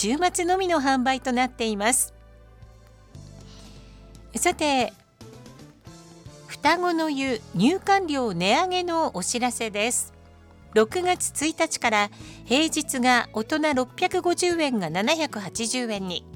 週末のみの販売となっています。さて、双子の湯入館料値上げのお知らせです。6月1日から平日が大人650円が780円に、